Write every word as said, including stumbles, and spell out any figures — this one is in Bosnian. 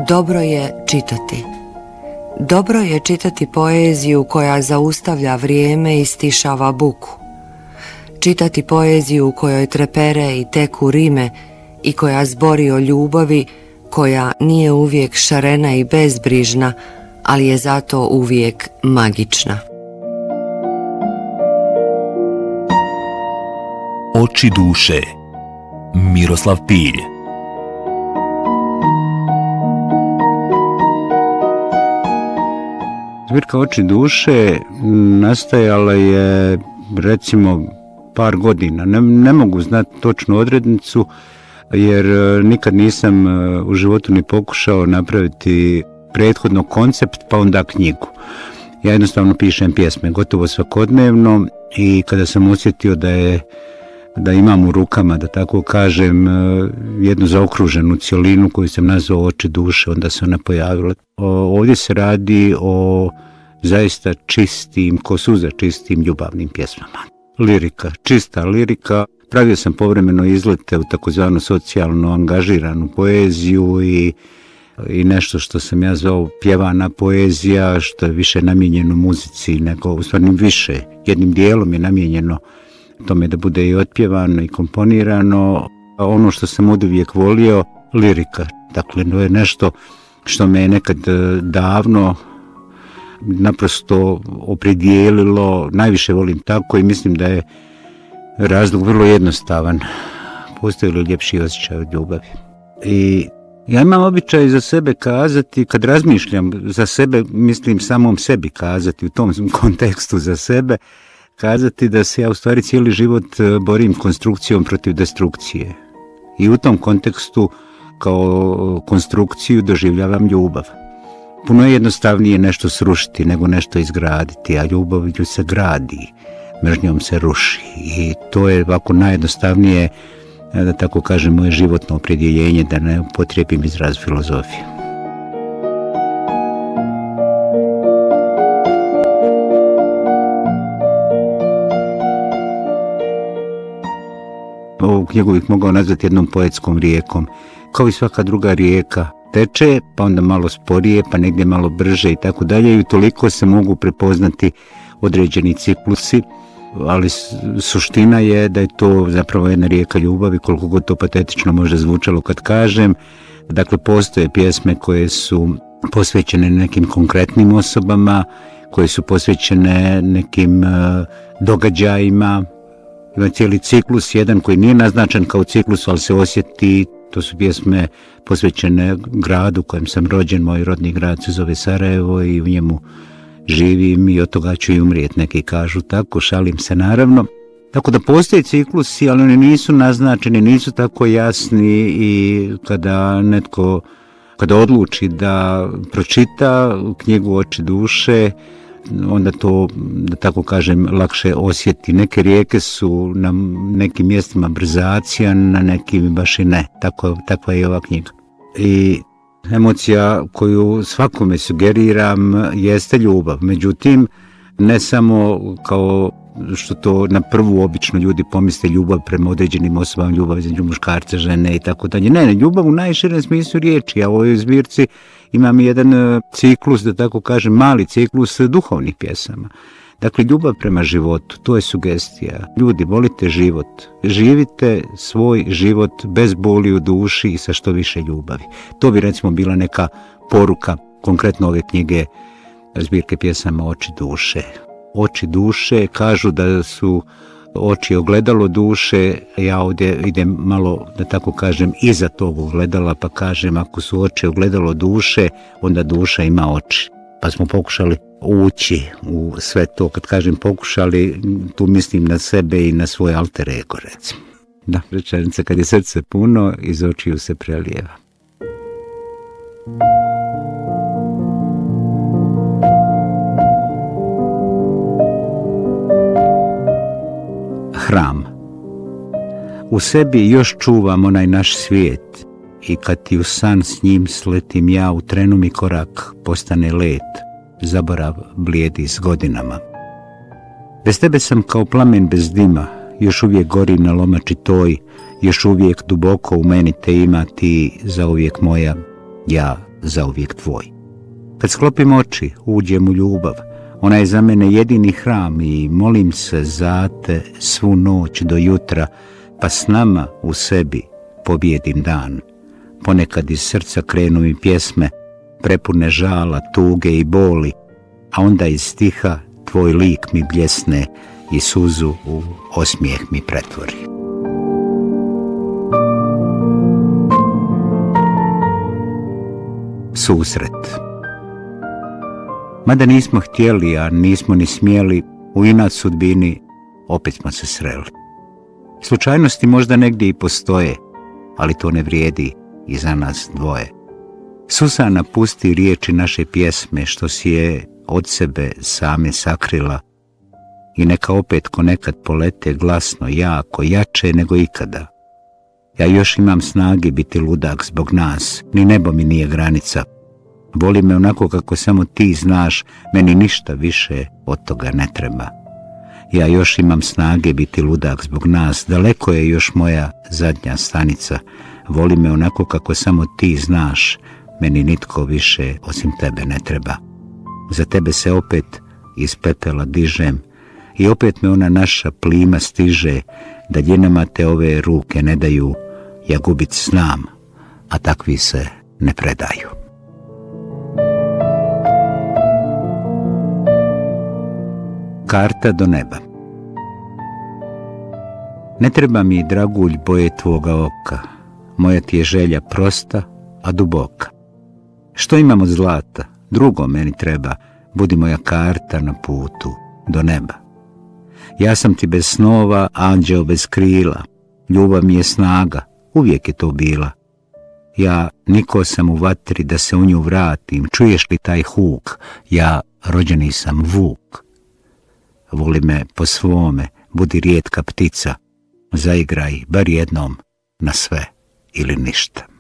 Dobro je čitati. Dobro je čitati poeziju koja zaustavlja vrijeme i stišava buku. Čitati poeziju u kojoj trepere i teku rime i koja zbori o ljubavi, koja nije uvijek šarena i bezbrižna, ali je zato uvijek magična. Oči duše. Miroslav Pilj. Zbirka Oči duše nastajala je recimo par godina. Ne, ne mogu znati točnu odrednicu jer nikad nisam u životu ni pokušao napraviti prethodno koncept pa onda knjigu. Ja jednostavno pišem pjesme gotovo svakodnevno i kada sam osjetio da je da imam u rukama, da tako kažem, jednu zaokruženu cjelinu koju sam nazvao Oči duše, onda se ona pojavila. Ovdje se radi o zaista čistim, ko suza čistim ljubavnim pjesmama. Lirika, čista lirika. Pravio sam povremeno izlete u takozvanu socijalno angažiranu poeziju i, i nešto što sam ja zvao pjevana poezija, što je više namijenjeno muzici, nego u stvarno više, jednim dijelom je namijenjeno tome da bude i otpjevano i komponirano. A ono što sam oduvijek volio, lirika. Dakle, to je nešto što me je nekad davno naprosto opredijelilo. Najviše volim tako i mislim da je razlog vrlo jednostavan. Postoji li ljepši osjećaj od ljubavi? I ja imam običaj za sebe kazati, kad razmišljam za sebe, mislim samom sebi kazati, u tom kontekstu za sebe, kazati da se ja u stvari cijeli život borim konstrukcijom protiv destrukcije. I u tom kontekstu kao konstrukciju doživljavam ljubav. Puno je jednostavnije nešto srušiti nego nešto izgraditi, a ljubavlju se gradi, mržnjom se ruši. I to je ovako najjednostavnije, da tako kažem, moje životno opredjeljenje, da ne upotrijebim izraz filozofije. Ovu knjigu bih mogao nazvati jednom poetskom rijekom. Kao i svaka druga rijeka, teče, pa onda malo sporije, pa negdje malo brže i tako dalje. I toliko se mogu prepoznati određeni ciklusi, ali suština je da je to zapravo jedna rijeka ljubavi, koliko god to patetično može zvučalo kad kažem. Dakle, postoje pjesme koje su posvećene nekim konkretnim osobama, koje su posvećene nekim uh, događajima. Ima cijeli ciklus, jedan koji nije naznačen kao ciklus, ali se osjeti. To su pjesme posvećene gradu u kojem sam rođen, moj rodni grad se zove Sarajevo i u njemu živim i od toga ću i umrijeti, neki kažu tako, šalim se naravno. Tako da postoje ciklusi, ali oni nisu naznačeni, nisu tako jasni i kada netko, kada odluči da pročita knjigu Oči duše, onda to, da tako kažem, lakše osjeti. Neke rijeke su na nekim mjestima brzacija, na nekim baš i ne. Tako, takva je ova knjiga. I emocija koju svakome sugeriram jeste ljubav. Međutim, ne samo kao što to na prvu obično ljudi pomisle ljubav prema određenim osobama, ljubav između muškarca, žene i tako dalje. Ne, ne, ljubav u najširem smislu riječi. A u ovoj zbirci imam jedan ciklus, da tako kažem, mali ciklus duhovnih pjesama. Dakle, ljubav prema životu, to je sugestija. Ljudi, volite život. Živite svoj život bez boli u duši i sa što više ljubavi. To bi recimo bila neka poruka, konkretno ove knjige, zbirke pjesama Oči duše. Oči duše, kažu da su oči ogledalo duše, ja ovdje idem malo, da tako kažem, iza tog ogledala, pa kažem, ako su oči ogledalo duše, onda duša ima oči. Pa smo pokušali ući u sve to, kad kažem pokušali, tu mislim na sebe i na svoj alter ego, recimo. Da, rečenica, kad je srce puno, iz očiju se prelijeva. Hram. U sebi još čuvam onaj naš svijet i kad ti u san s njim sletim ja, u trenu mi korak postane let, zaborav blijedi s godinama. Bez tebe sam kao plamen bez dima, još uvijek gori na lomači toj, još uvijek duboko u meni te ima, ti zauvijek moja, ja zauvijek tvoj. Kad sklopim oči, uđem u ljubav, ona je za mene jedini hram i molim se za te svu noć do jutra, pa s nama u sebi pobjedim dan. Ponekad iz srca krenu mi pjesme, prepune žala, tuge i boli, a onda iz stiha tvoj lik mi bljesne i suzu u osmijeh mi pretvori. Susret. Mada nismo htjeli, a nismo ni smjeli, u inat sudbini opet smo se sreli. Slučajnosti možda negdje i postoje, ali to ne vrijedi i za nas dvoje. Susana pusti riječi naše pjesme što si je od sebe same sakrila i neka opet ko nekad polete glasno, jako, jače nego ikada. Ja još imam snage biti ludak zbog nas, ni nebo mi nije granica. Voli me onako kako samo ti znaš, meni ništa više od toga ne treba. Ja još imam snage biti ludak zbog nas, daleko je još moja zadnja stanica. Voli me onako kako samo ti znaš, meni nitko više osim tebe ne treba. Za tebe se opet iz pepela dižem i opet me ona naša plima stiže, daljinama te ove ruke ne daju, ja gubit znam, a takvi se ne predaju. Karta do neba. Ne treba mi dragulj boje tvoga oka, moja ti je želja prosta, a duboka. Što imam od zlata, drugo meni treba, budi moja karta na putu do neba. Ja sam ti bez snova, anđeo bez krila, ljubav mi je snaga, uvijek je to bila. Ja niko sam u vatri da se u nju vratim, čuješ li taj huk, ja rođeni sam vuk. Voli me po svome, budi rijetka ptica, zaigraj bar jednom na sve ili ništa.